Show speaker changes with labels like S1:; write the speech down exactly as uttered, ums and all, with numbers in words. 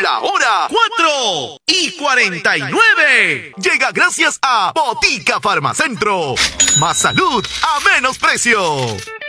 S1: La hora cuatro y cuarenta y nueve. Llega gracias a Botica Farmacentro. Más salud a menos precio.